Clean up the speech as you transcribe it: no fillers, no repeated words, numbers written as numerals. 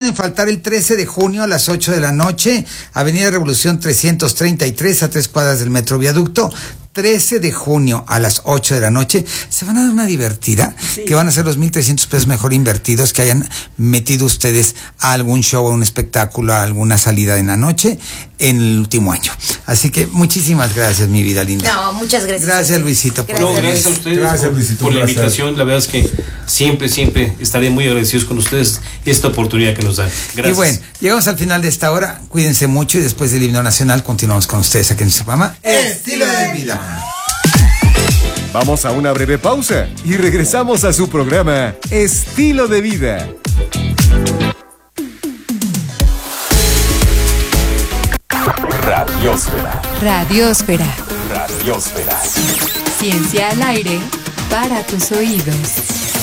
pueden faltar el 13 de junio a las 8 de la noche, Avenida Revolución 333, a 3 cuadras del Metro Viaducto. 13 de junio a las 8 de la noche, se van a dar una divertida, que van a ser los 1,300 pesos mejor invertidos que hayan metido ustedes a algún show, a un espectáculo, a alguna salida en la noche en el último año. Así que muchísimas gracias, mi vida linda. No, muchas gracias. Gracias, Luisito. Gracias a ustedes Luisito, por la invitación. La verdad es que siempre estaré muy agradecidos con ustedes esta oportunidad que nos dan. Gracias. Y bueno, llegamos al final de esta hora. Cuídense mucho y después del himno nacional continuamos con ustedes aquí en su programa Estilo de Vida. Vamos a una breve pausa y regresamos a su programa Estilo de Vida. Radiósfera. Radiósfera. Radiósfera. Ciencia al aire para tus oídos.